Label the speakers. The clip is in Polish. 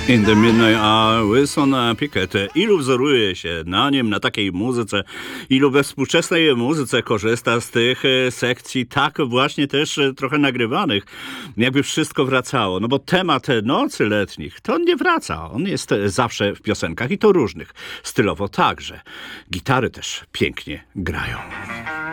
Speaker 1: In the Midnight Hour, Wilson Pickett. Ilu wzoruje się na nim, na takiej muzyce, ilu we współczesnej muzyce korzysta z tych sekcji, tak właśnie też trochę nagrywanych, jakby wszystko wracało. No bo temat nocy letnich, to on nie wraca. On jest zawsze w piosenkach i to różnych. Stylowo także. Gitary też pięknie grają.